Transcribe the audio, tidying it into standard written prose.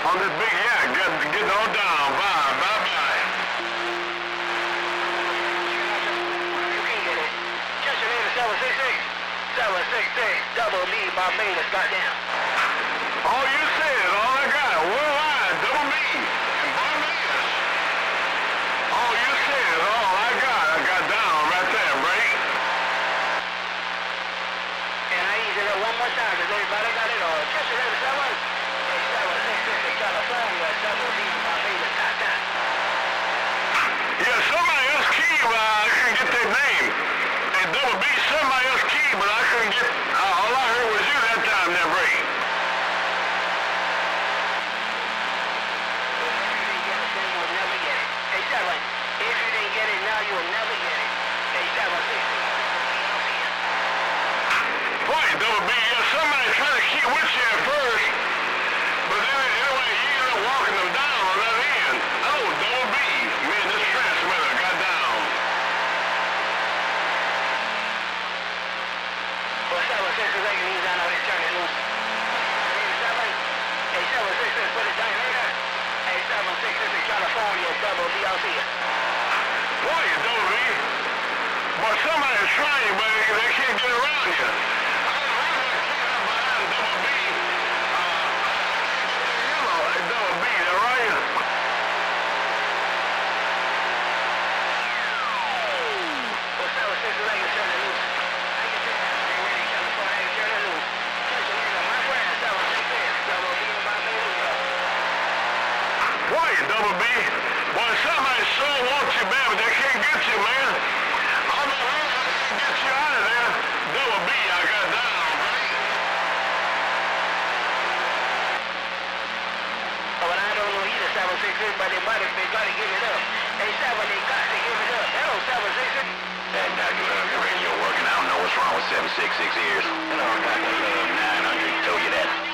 on this big yak, getting all down. Bye, bye, bye. You can't get it. Catch your name 766. 766. Double B, Barbados, goddamn. All you said, all I got, worldwide, double me, and Barbados. All you said, all I got down right there, break. And I ease it up one more time, because everybody got it all. Catch your name 766. California, double B, Barbados, goddamn. Yeah, somebody else keyed, but I couldn't get their name. And double B, somebody else keyed, but I couldn't get, all I heard was you that time, that break. If you didn't get it now, you will never get it. Hey, 766. Boy, double B, yeah, somebody tried to keep with you at first, but then anyway, you ended up walking them down on that end. Oh, double B, man, this transmitter got down. Well, 766, he's down out here turning loose. Hey, 766, put it down later. Hey, 766, California, double D, I'll see ya. Boy, double B. Boy, somebody's trying, but they can't get around you. Double B. Boy, somebody so wants you, man, but they can't get you, man. I'm not going to get you out of there. Double B, I got down, right? Oh, but I don't know either, 766, but they got to give it up. Hey, 7, they got to give it up. Hello, 766. That Dr. Love, your radio working. I don't know what's wrong with 766 ears. Hello, Dr. Love, 900 told you that.